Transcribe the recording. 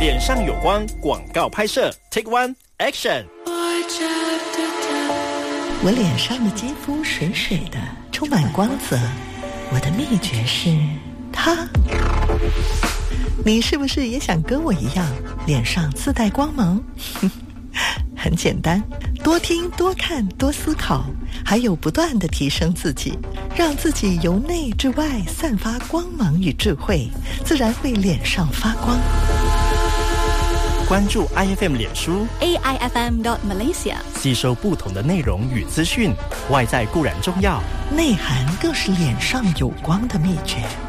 脸上有光广告拍摄 Take One Action。 我脸上的肌肤水水的，充满光泽。我的秘诀是它。你是不是也想跟我一样，脸上自带光芒？很简单，多听多看多思考，还有不断地提升自己，让自己由内至外散发光芒与智慧，自然会脸上发光。 关注 IFM 脸书 AIFM.Malaysia， 吸收不同的内容与资讯，外在固然重要， 内涵更是脸上有光的秘诀。